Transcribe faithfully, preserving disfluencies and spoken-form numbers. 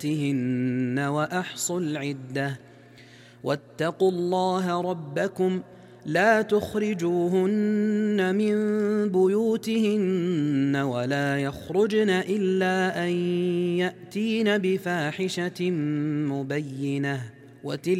بِهِنَّ وَأَحْصُوا الْعِدَّةَ وَاتَّقُوا اللَّهَ رَبَّكُمْ لَا تُخْرِجُوهُنَّ مِن بُيُوتِهِنَّ وَلَا يَخْرُجْنَ إِلَّا أَن يَأْتِينَ بِفَاحِشَةٍ مُبَيِّنَةٍ